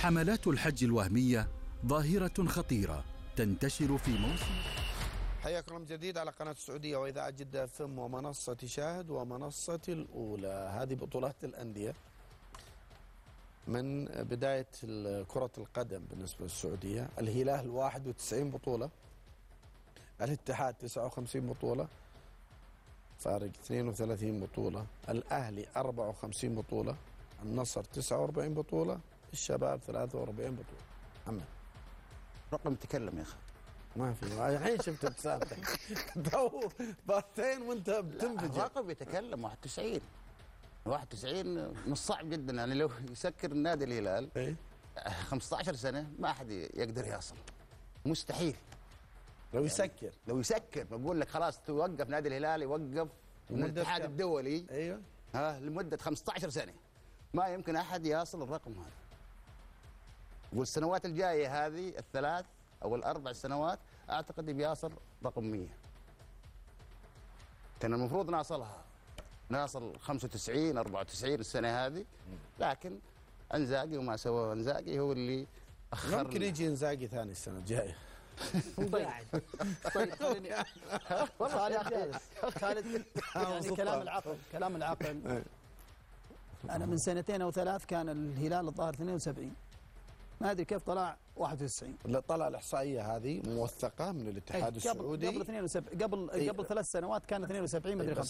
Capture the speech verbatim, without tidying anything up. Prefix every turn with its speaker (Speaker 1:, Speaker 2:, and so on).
Speaker 1: حملات الحج الوهمية ظاهرة خطيرة تنتشر في موسم.
Speaker 2: حياكم من جديد على قناة السعودية وإذاعة جدة اف ام ومنصة شاهد ومنصة الأولى. هذه بطولات الأندية من بداية كرة القدم بالنسبة للسعودية. الهلال واحد وتسعين بطولة، الاتحاد تسعة وخمسين بطولة، فارق اثنين وثلاثين بطولة، الأهلي أربعة وخمسين بطولة، النصر تسعة وأربعين بطولة، الشباب ثلاثة وأربعين بطولة. محمد
Speaker 3: رقم تكلم يا أخي،
Speaker 2: ما في الحين شفت ابتسامتك تو بارتين وانت بتنفجر.
Speaker 3: الرقم يتكلم. واحد وتسعين واحد وتسعين من الصعب جدا، يعني لو يسكر النادي الهلال
Speaker 2: ايه
Speaker 3: خمسة عشر سنة ما أحد يقدر يصل، مستحيل.
Speaker 2: لو يسكر
Speaker 3: لو يسكر بقول لك خلاص توقف نادي الهلال، يوقف من الاتحاد الدولي
Speaker 2: ايوه
Speaker 3: ها لمدة خمسة عشر سنة، ما يمكن أحد يصل الرقم هذا. والسنوات الجاية هذه الثلاث أو الأربع سنوات أعتقد بيصل رقم مية. كان المفروض ناصلها، ناصل خمسة وتسعين أربعة وتسعين السنة هذه، لكن انزاقي وما سوى انزاقي هو اللي أخرنا.
Speaker 2: ممكن يجي انزاقي ثاني السنة الجاية.
Speaker 4: طيب طيب خليني خالد خالد يعني كلام العقل كلام العقل أنا من سنتين أو ثلاث كان الهلال الظاهر اثنين وسبعين، ما أدري كيف طلع واحد وتسعين.
Speaker 2: لا طلع الإحصائية هذه موثقة من الاتحاد
Speaker 4: قبل
Speaker 2: السعودي
Speaker 4: قبل اثنين وسبعين، قبل قبل ثلاث سنوات كان اثنين وسبعين، ما أدري